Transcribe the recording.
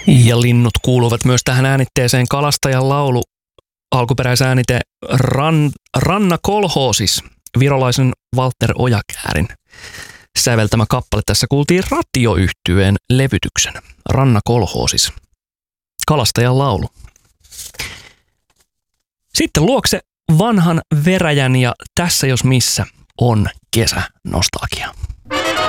Ja linnut kuuluvat myös tähän äänitteeseen. Kalastajan laulu, alkuperäisäänite Ranna Kolhoosis, virolaisen Walter Ojakäärin säveltämä kappale. Tässä kuultiin Ratio-yhtyeen levytyksen. Ranna Kolhoosis, Kalastajan laulu. Sitten luokse vanhan veräjän ja tässä jos missä on kesänostalgia.